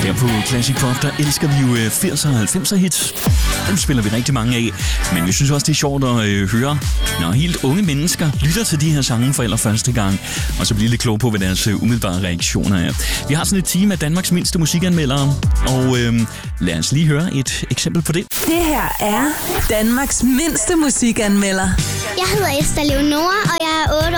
Her på Classic Pop, der elsker vi jo 80'er og 90'er hits. Dem spiller vi rigtig mange af. Men vi synes også, det er sjovt at høre, når helt unge mennesker lytter til de her sange for allerførste gang, og så bliver lidt klog på, hvad deres umiddelbare reaktioner er. Vi har sådan et team af Danmarks mindste musikanmeldere, og lad os lige høre et eksempel på det. Det her er Danmarks mindste musikanmelder. Jeg hedder Esther Leonora, og jeg er 8